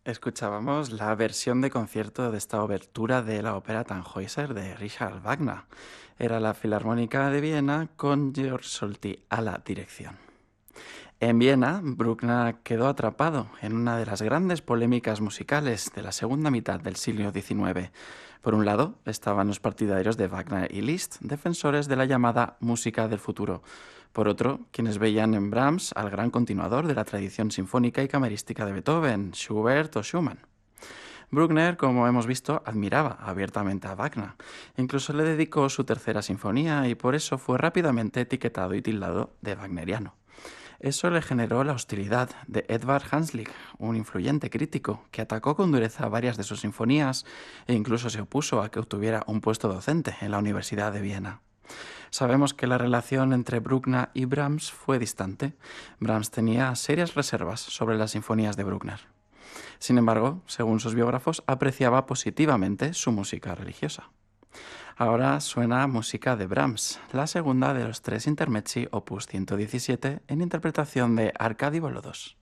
Escuchábamos la versión de concierto de esta obertura de la ópera Tannhäuser de Richard Wagner. Era la Filarmónica de Viena con Georg Solti a la dirección. En Viena, Bruckner quedó atrapado en una de las grandes polémicas musicales de la segunda mitad del siglo XIX. Por un lado, estaban los partidarios de Wagner y Liszt, defensores de la llamada música del futuro. Por otro, quienes veían en Brahms al gran continuador de la tradición sinfónica y camerística de Beethoven, Schubert o Schumann. Bruckner, como hemos visto, admiraba abiertamente a Wagner. Incluso le dedicó su tercera sinfonía y por eso fue rápidamente etiquetado y tildado de wagneriano. Eso le generó la hostilidad de Edvard Hanslick, un influyente crítico que atacó con dureza varias de sus sinfonías e incluso se opuso a que obtuviera un puesto docente en la Universidad de Viena. Sabemos que la relación entre Bruckner y Brahms fue distante. Brahms tenía serias reservas sobre las sinfonías de Bruckner. Sin embargo, según sus biógrafos, apreciaba positivamente su música religiosa. Ahora suena música de Brahms, la segunda de los tres intermezzi opus 117 en interpretación de Arkady Volodos.